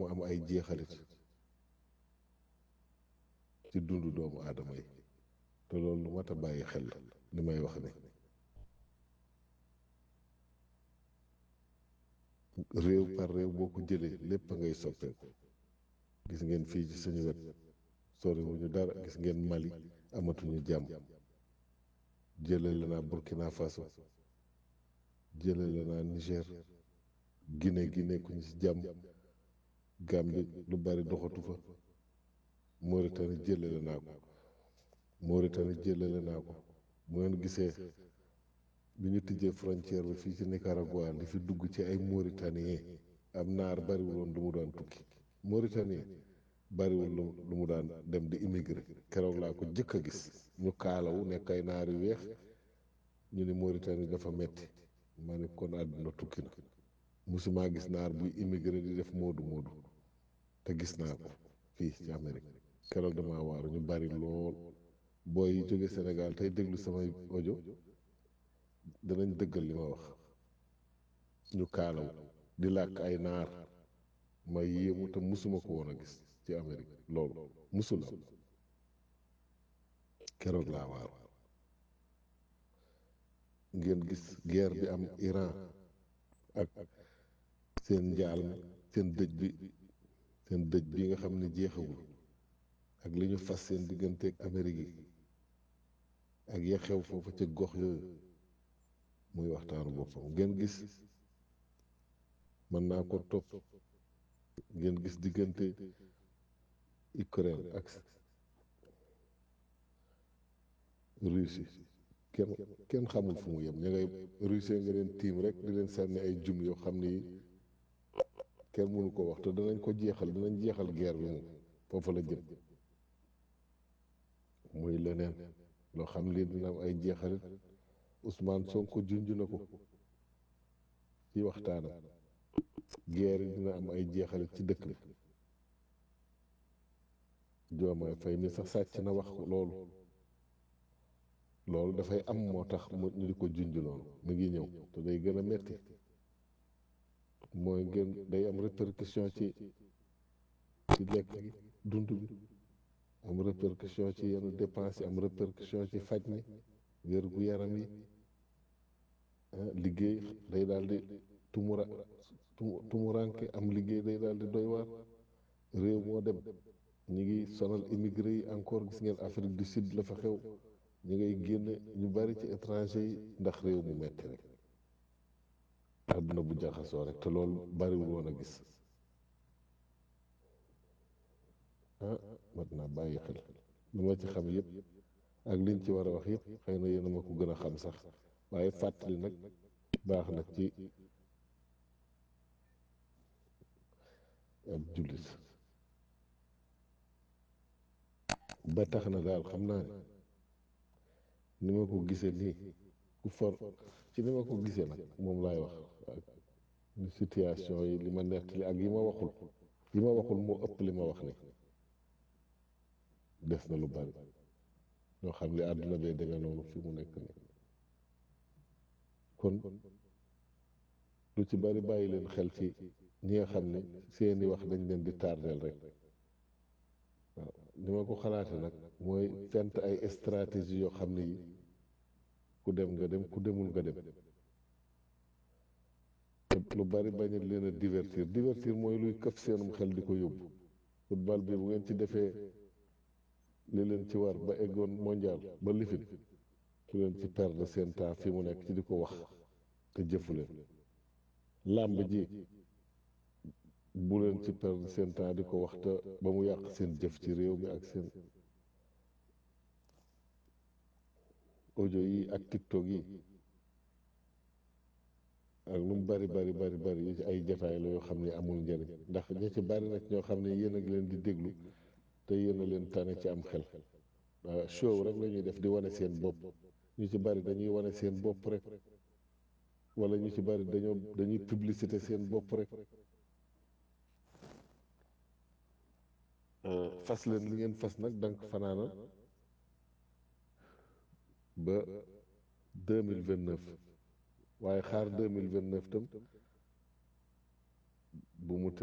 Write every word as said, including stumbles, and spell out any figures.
mu am ay jeexalit ci dundu doomu aadama yi te loolu lu mat a bàyyi xel la li may wax ne réew par réew boo ko jëlee lépp a ngay soppeeku gis ngeen fii ci suñu wet soriwuñu dara gis ngeen Mali amatuñu jàmm jëlale naa Burkina Faso jëlale naa Niger Guinée gi nekkuñu ci jàmm Gambie lu bari doxatu fa Mauritanie jëlale naa ko Mauritanie jëlale naa ko bu ngeen gisee bi ñu tijjee frontière bi fii ci Nicaragua li fi dugg ci ay Mauritanien am naar bariwul woon lu mu daan tukki Mauritanien bariwul lu mu daan dem di immigré keroog laa ko jëkk a gis ñu kaalawu nekk ay naar yu weex ñu ni Mauritanie dafa metti ma ne kon àdduna tukki na musuma gis naar buy immigré di def moodu moodu te gis naa ko fii ci Amérique keroog dama waaru ñu bari lool booy yi jóge Sénégal tey déglu samay audio danañ dëggal li ma wax ñu kaalaw di làkk ay naar ma yéemu te musuma ko woon a gis ci Amérique loolu musul am keroog laa waaru ngeen gis guerre bi am Iran ak seen njaal mi seen dëj bi seen dëj bi nga xam ne jeexagul ak li ñu fas seen digganteeg Amérique yi ak ya xew foofu ca gox yooyu muy waxtaanu boppam ngeen gis mën naa ko topp ngeen gis diggante Ukraine ak Russie kenn kenn xamul fu mu yem ña ngay Russie nga leen tiim rek di leen sànni ay jum yoo xam ni kenn mënu ko wax te danañ ko jeexal danañ jeexal guerre bi moom foofu la jëm muy leneen loo xam lii dina am ay jeexalit Ousmane Sonko junj na ko ci waxtaanam guerre yi dina am ay jeexalit ci dëkk bi Diomaye Faye mi sax sàcc na wax loolu loolu dafay am moo tax mu ñu di ko junj loolu mu ngi ñëw te day gën a metti mooy ngeen day am répercussion ci ci lekk gi dund bi am répercussion ci yenn dépense yi am répercussion ci faj mi wér gu yaram yi liggéey day daal di tumura tumuranke am liggéey day daal di doy waar réew moo dem ñi ngi sonal immigré yi encore gis ngeen Afrique du Sud la fa xew ñi ngay génne ñu bari ci étranger yi ndax réew mu metti rek àdduna bu jaxasoo rek te loolu bariwul woon a gis ah mat naa bàyyi xel lu ma ci xam yëpp ak liñ ci war a wax yëpp xëy na yéen a ma ko gën a xam sax waaye fàttali nag baax na ci ab jullit ba tax na daal xam naa ne ni ma ko gisee nii ku for ci ni ma ko gisee nag moom laay wax ni situation yi li ma nettali ak yi ma waxul yi ma waxul moo ëpp li ma wax ni des na lu bari ñoo xam li àdduna bee demee noonu fi mu nekk nii kon lu ci bari bàyyi leen xel ci ñi nga xam ne seeni wax dañ leen di tardeel rek waaw ni ma ko xalaate nag mooy fent ay stratégie yoo xam ne yi ku dem nga dem ku demul nga dem te lu bari bañ leen a divertir divertir mooy luy këf seenum xel di ko yóbbu football bi bu ngeen ci defee li leen ci war ba eggoon mondial ba lifin fu leen ci perdre seen temps fi mu nekk ci di ko wax te jëfu leen làmb ji bu leen ci perdre seen temps di ko wax te ba mu yàq seen jëf ci réew mi ak seen audio yi ak tiktok yi ak lu mu bari bari bari bari yi ci ay jataay la yoo xam ne amul njëriñ ndax ña ci bari nag ñoo xam ne yéen a ngi leen di déglu te yéen a leen tane ci am xel waaw show rek la ñuy def di wane seen bopp ñu ci bari dañuy wane seen bopp rek wala ñu ci bari dañoo dañuy publicité seen bopp rek fas leen li ngeen fas nag dank fanaana ba deux mille vingt neuf waaye xaar deux mille vingt neuf tam bu mu